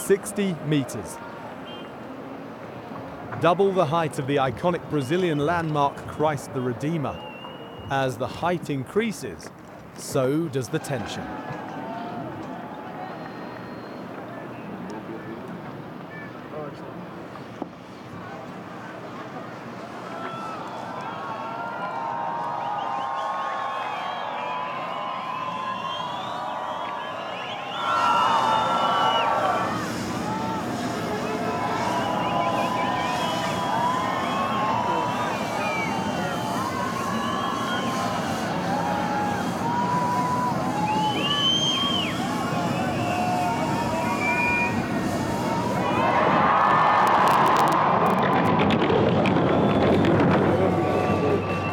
60 meters. Double the height of the iconic Brazilian landmark Christ the Redeemer. As the height increases, so does the tension.